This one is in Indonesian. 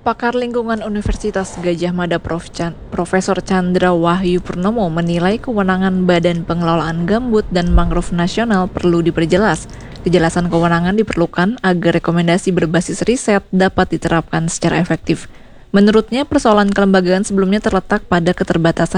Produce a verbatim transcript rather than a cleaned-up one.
Pakar Lingkungan Universitas Gadjah Mada Prof Chan, Profesor Chandra Wahyu Purnomo menilai kewenangan Badan Pengelolaan Gambut dan Mangrove Nasional perlu diperjelas. Kejelasan kewenangan diperlukan agar rekomendasi berbasis riset dapat diterapkan secara efektif. Menurutnya, persoalan kelembagaan sebelumnya terletak pada keterbatasan